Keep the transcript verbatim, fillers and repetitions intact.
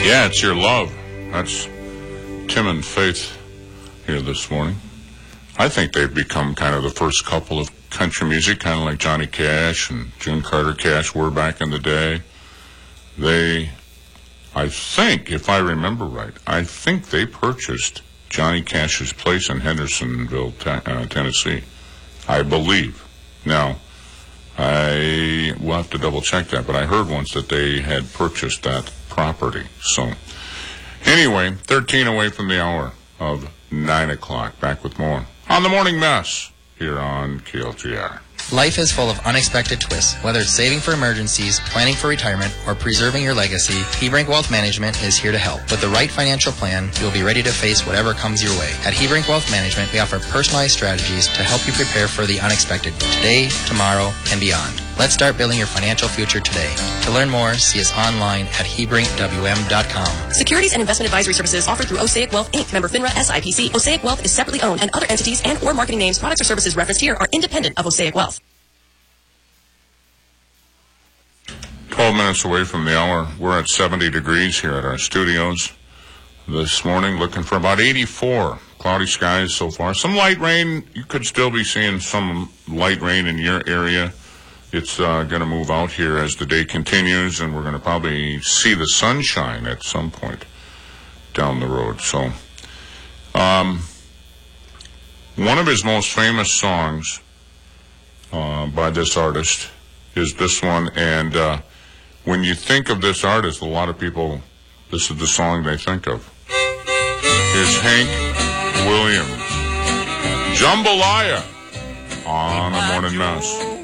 Yeah, it's your love. That's Tim and Faith here this morning. I think they've become kind of the first couple of country music, kind of like Johnny Cash and June Carter Cash were back in the day. They, I think, if I remember right, I think they purchased Johnny Cash's place in Hendersonville, uh, Tennessee. I believe. Now, I will have to double check that, but I heard once that they had purchased that property. So, anyway, thirteen away from the hour of nine o'clock. Back with more on the Morning Mess here on K L G R. Life is full of unexpected twists. Whether it's saving for emergencies, planning for retirement, or preserving your legacy, Hebrink Wealth Management is here to help. With the right financial plan, you'll be ready to face whatever comes your way. At Hebrink Wealth Management, we offer personalized strategies to help you prepare for the unexpected today, tomorrow, and beyond. Let's start building your financial future today. To learn more, see us online at Hebrink W M dot com. Securities and investment advisory services offered through Osaic Wealth, Incorporated. Member FINRA S I P C. Osaic Wealth is separately owned, and other entities and or marketing names, products, or services referenced here are independent of Osaic Wealth. twelve minutes away from the hour. We're at seventy degrees here at our studios this morning, looking for about eighty-four. Cloudy skies so far. Some light rain. You could still be seeing some light rain in your area. It's uh, going to move out here as the day continues, and we're going to probably see the sunshine at some point down the road. So, um, one of his most famous songs uh, by this artist is this one, and uh, when you think of this artist, a lot of people, this is the song they think of. Is Hank Williams. Jambalaya on a Morning Mess.